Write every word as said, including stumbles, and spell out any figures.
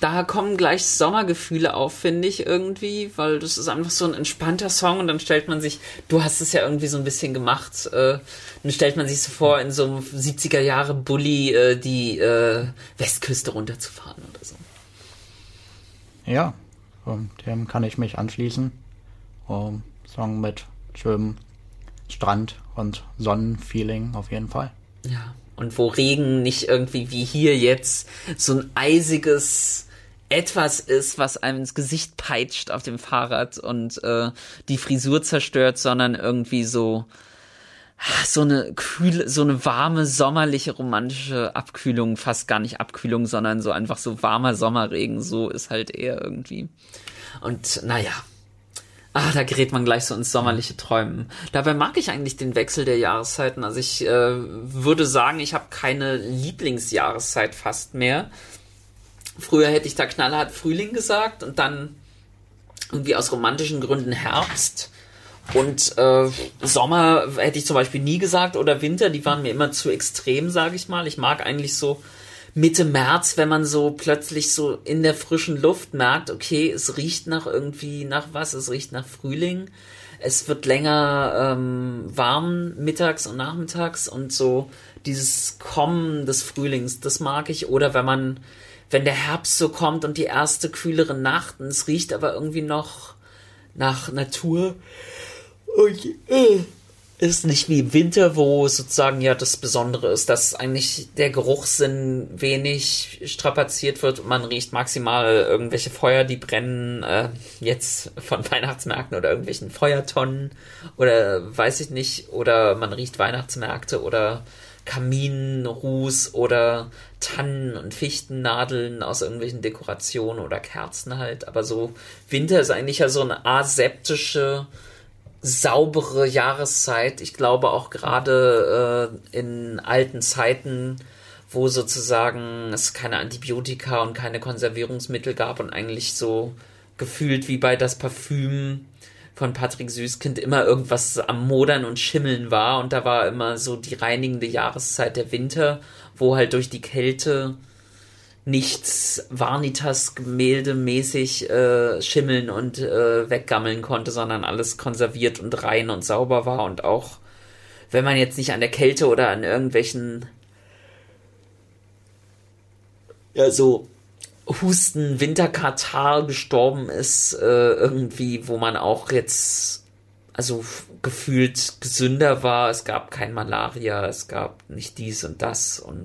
da kommen gleich Sommergefühle auf, finde ich irgendwie, weil das ist einfach so ein entspannter Song und dann stellt man sich, du hast es ja irgendwie so ein bisschen gemacht, äh, dann stellt man sich so vor, in so einem siebziger Jahre Bulli äh, die äh, Westküste runterzufahren oder so. Ja, um, dem kann ich mich anschließen. Um, Song mit schönem Strand und Sonnenfeeling auf jeden Fall. Ja, und wo Regen nicht irgendwie wie hier jetzt so ein eisiges Etwas ist, was einem ins Gesicht peitscht auf dem Fahrrad und äh, die Frisur zerstört, sondern irgendwie so so eine kühle, so eine warme, sommerliche, romantische Abkühlung, fast gar nicht Abkühlung, sondern so einfach so warmer Sommerregen, so ist halt eher irgendwie. Und naja, ah, da gerät man gleich so ins sommerliche Träumen. Dabei mag ich eigentlich den Wechsel der Jahreszeiten. Also ich äh, würde sagen, ich habe keine Lieblingsjahreszeit fast mehr. Früher hätte ich da knallhart Frühling gesagt und dann irgendwie aus romantischen Gründen Herbst. Und äh, Sommer hätte ich zum Beispiel nie gesagt oder Winter, die waren mir immer zu extrem, sage ich mal. Ich mag eigentlich so Mitte März, wenn man so plötzlich so in der frischen Luft merkt, okay, es riecht nach irgendwie, nach was, es riecht nach Frühling. Es wird länger ähm, warm mittags und nachmittags und so dieses Kommen des Frühlings, das mag ich. Oder wenn man, wenn der Herbst so kommt und die erste kühlere Nacht und es riecht aber irgendwie noch nach Natur. Okay. Ist nicht wie im Winter, wo sozusagen ja das Besondere ist, dass eigentlich der Geruchssinn wenig strapaziert wird und man riecht maximal irgendwelche Feuer, die brennen, äh, jetzt von Weihnachtsmärkten oder irgendwelchen Feuertonnen oder weiß ich nicht, oder man riecht Weihnachtsmärkte oder Kaminruß oder Tannen- und Fichtennadeln aus irgendwelchen Dekorationen oder Kerzen halt, aber so Winter ist eigentlich ja so eine aseptische, saubere Jahreszeit. Ich glaube auch gerade äh, in alten Zeiten, wo sozusagen es keine Antibiotika und keine Konservierungsmittel gab und eigentlich so gefühlt wie bei Das Parfüm von Patrick Süßkind immer irgendwas am Modern und Schimmeln war und da war immer so die reinigende Jahreszeit der Winter, wo halt durch die Kälte nichts Vanitas-Gemälde-mäßig äh, schimmeln und äh, weggammeln konnte, sondern alles konserviert und rein und sauber war und auch, wenn man jetzt nicht an der Kälte oder an irgendwelchen ja so Husten, Winterkatarrh gestorben ist, äh, irgendwie, wo man auch jetzt also gefühlt gesünder war, es gab kein Malaria, es gab nicht dies und das und